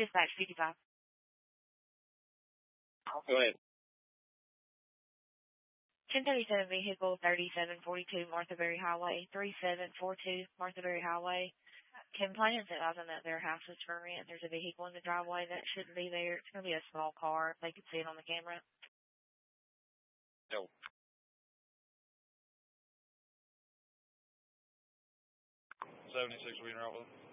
Dispatch 55. Go ahead. 1037 vehicle 3742 Martha Berry Highway, 3742 Martha Berry Highway. Complainants advising that their house is for rent. There's a vehicle in the driveway that shouldn't be there. It's going to be a small car. They could see it on the camera. No. 76, we interrupt with them.